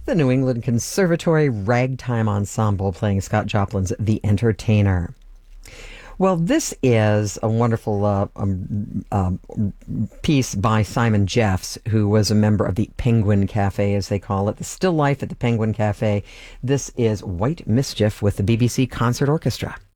the New England Conservatory Ragtime Ensemble playing Scott Joplin's The Entertainer. Well, this is a wonderful piece by Simon Jeffs, who was a member of the Penguin Cafe, as they call it, the still life at the Penguin Cafe. This is White Mischief with the BBC Concert Orchestra.